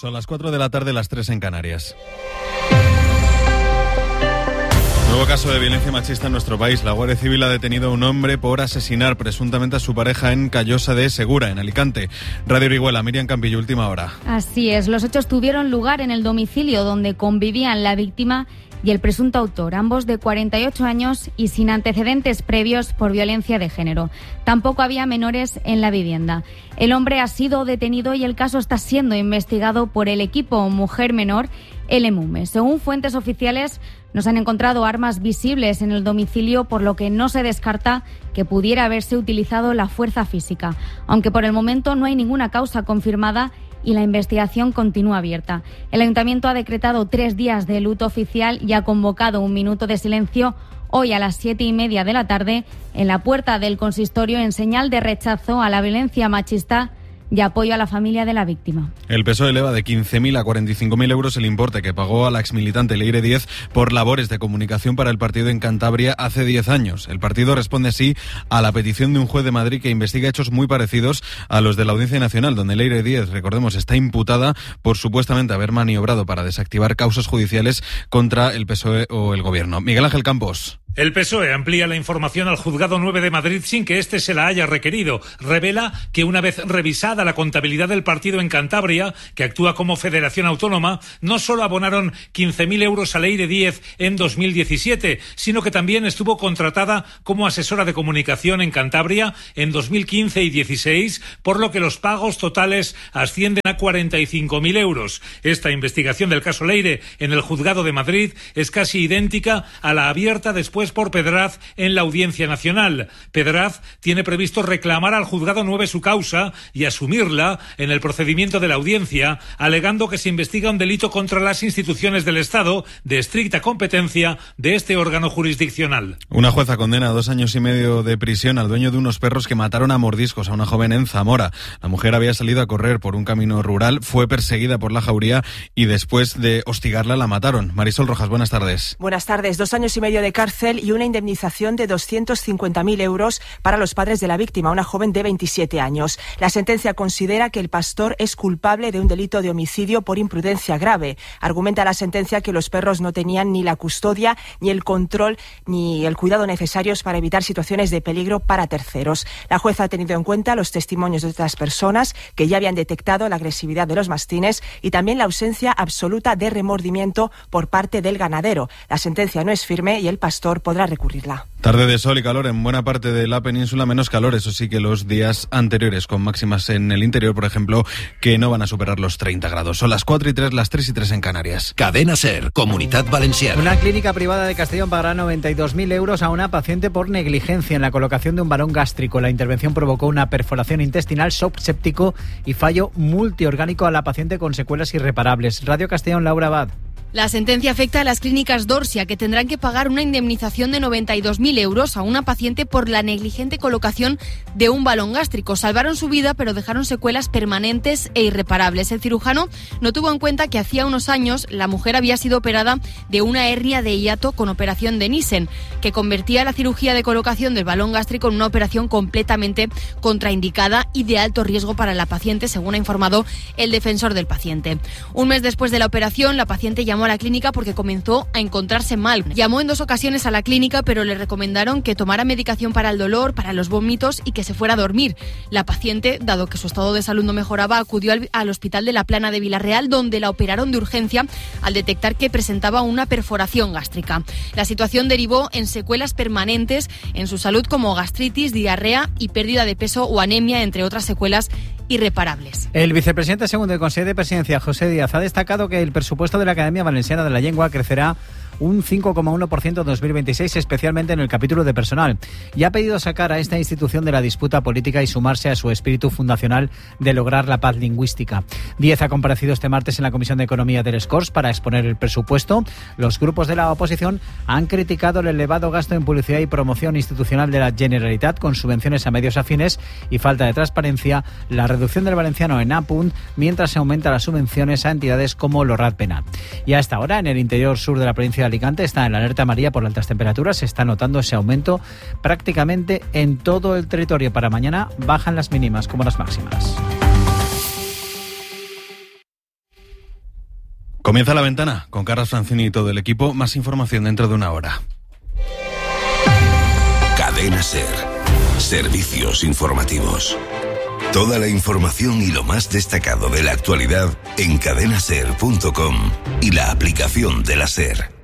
Son las 4 de la tarde, las 3 en Canarias. Nuevo caso de violencia machista en nuestro país. La Guardia Civil ha detenido a un hombre por asesinar presuntamente a su pareja en Callosa de Segura, en Alicante. Radio Orihuela, Miriam Campillo, última hora. Así es, los hechos tuvieron lugar en el domicilio donde convivían la víctima y el presunto autor, ambos de 48 años y sin antecedentes previos por violencia de género. Tampoco había menores en la vivienda. El hombre ha sido detenido y el caso está siendo investigado por el equipo Mujer Menor, el EMUME. Según fuentes oficiales, no se han encontrado armas visibles en el domicilio, por lo que no se descarta que pudiera haberse utilizado la fuerza física, aunque por el momento no hay ninguna causa confirmada y la investigación continúa abierta. El Ayuntamiento ha decretado 3 días de luto oficial y ha convocado un minuto de silencio hoy a las 7:30 de la tarde en la puerta del consistorio en señal de rechazo a la violencia machista y apoyo a la familia de la víctima. El PSOE eleva de 15.000 a 45.000 euros el importe que pagó a la exmilitante Leire Díez por labores de comunicación para el partido en Cantabria hace 10 años. El partido responde así a la petición de un juez de Madrid que investiga hechos muy parecidos a los de la Audiencia Nacional, donde Leire Díez, recordemos, está imputada por supuestamente haber maniobrado para desactivar causas judiciales contra el PSOE o el Gobierno. Miguel Ángel Campos. El PSOE amplía la información al Juzgado 9 de Madrid sin que éste se la haya requerido. Revela que una vez revisada la contabilidad del partido en Cantabria, que actúa como federación autónoma, no solo abonaron 15.000 euros a Leire Díez en 2017, sino que también estuvo contratada como asesora de comunicación en Cantabria en 2015 y 16, por lo que los pagos totales ascienden a 45.000 euros. Esta investigación del caso Leire en el Juzgado de Madrid es casi idéntica a la abierta después por Pedraz en la Audiencia Nacional. Pedraz tiene previsto reclamar al Juzgado 9 su causa y asumirla en el procedimiento de la audiencia, alegando que se investiga un delito contra las instituciones del Estado de estricta competencia de este órgano jurisdiccional. Una jueza condena a 2 años y medio de prisión al dueño de unos perros que mataron a mordiscos a una joven en Zamora. La mujer había salido a correr por un camino rural, fue perseguida por la jauría y después de hostigarla la mataron. Marisol Rojas, buenas tardes. Buenas tardes. 2 años y medio de cárcel y una indemnización de 250.000 euros para los padres de la víctima, una joven de 27 años. La sentencia considera que el pastor es culpable de un delito de homicidio por imprudencia grave. Argumenta la sentencia que los perros no tenían ni la custodia, ni el control, ni el cuidado necesarios para evitar situaciones de peligro para terceros. La jueza ha tenido en cuenta los testimonios de otras personas que ya habían detectado la agresividad de los mastines y también la ausencia absoluta de remordimiento por parte del ganadero. La sentencia no es firme y el pastor podrá recurrirla. Tarde de sol y calor en buena parte de la península, menos calor, eso sí, que los días anteriores, con máximas en el interior, por ejemplo, que no van a superar los 30 grados. Son las 4:03, las 3:03 en Canarias. Cadena SER, Comunidad Valenciana. Una clínica privada de Castellón pagará 92.000 euros a una paciente por negligencia en la colocación de un balón gástrico. La intervención provocó una perforación intestinal, shock séptico y fallo multiorgánico a la paciente con secuelas irreparables. Radio Castellón, Laura Abad. La sentencia afecta a las clínicas Dorsia, que tendrán que pagar una indemnización de 92.000 euros a una paciente por la negligente colocación de un balón gástrico. Salvaron su vida, pero dejaron secuelas permanentes e irreparables. El cirujano no tuvo en cuenta que hacía unos años la mujer había sido operada de una hernia de hiato con operación de Nissen, que convertía la cirugía de colocación del balón gástrico en una operación completamente contraindicada y de alto riesgo para la paciente, según ha informado el defensor del paciente. Un mes después de la operación, la paciente llamó a la clínica porque comenzó a encontrarse mal. Llamó en 2 ocasiones a la clínica, pero le recomendaron que tomara medicación para el dolor, para los vómitos y que se fuera a dormir. La paciente, dado que su estado de salud no mejoraba, acudió al hospital de la Plana de Villarreal, donde la operaron de urgencia al detectar que presentaba una perforación gástrica. La situación derivó en secuelas permanentes en su salud como gastritis, diarrea y pérdida de peso o anemia, entre otras secuelas irreparables. El vicepresidente segundo del Consejo de Presidencia, José Díaz, ha destacado que el presupuesto de la Academia Valenciana de la Lengua crecerá un 5,1% en 2026, especialmente en el capítulo de personal, y ha pedido sacar a esta institución de la disputa política y sumarse a su espíritu fundacional de lograr la paz lingüística. Díaz ha comparecido este martes en la Comisión de Economía del Corts para exponer el presupuesto. Los grupos de la oposición han criticado el elevado gasto en publicidad y promoción institucional de la Generalitat, con subvenciones a medios afines y falta de transparencia, la reducción del valenciano en Apunt, mientras se aumenta las subvenciones a entidades como Lorrat Penat. Y a esta hora, en el interior sur de la provincia de Alicante, está en la alerta amarilla por altas temperaturas. Se está notando ese aumento prácticamente en todo el territorio. Para mañana bajan las mínimas como las máximas. Comienza La Ventana con Carlos Francini y todo el equipo. Más información dentro de una hora. Cadena SER. Servicios informativos. Toda la información y lo más destacado de la actualidad en cadenaser.com y la aplicación de la SER.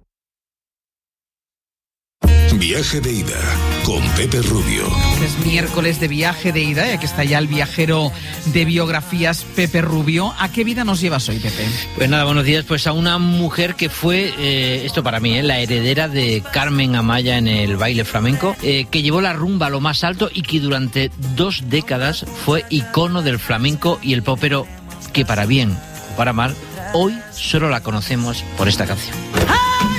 Viaje de ida con Pepe Rubio. Es miércoles de viaje de ida y aquí está ya el viajero de biografías, Pepe Rubio. ¿A qué vida nos llevas hoy, Pepe? Pues nada, buenos días. Pues a una mujer que fue, esto para mí, la heredera de Carmen Amaya en el baile flamenco, que llevó la rumba a lo más alto y que durante 2 décadas fue icono del flamenco y el pop, pero que para bien o para mal, hoy solo la conocemos por esta canción. ¡Ah!